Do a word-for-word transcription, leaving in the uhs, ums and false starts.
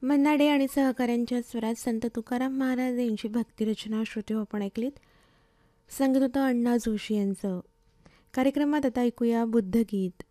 Manna day आणि सहकाऱ्यांच्या स्वरात संत तुकाराम महाराज यांची भक्तिरचना श्रोते आपण ऐकलीत. संगीत होतं अण्णा जोशी यांचं. कार्यक्रमात आता ऐकूया बुद्धगीत.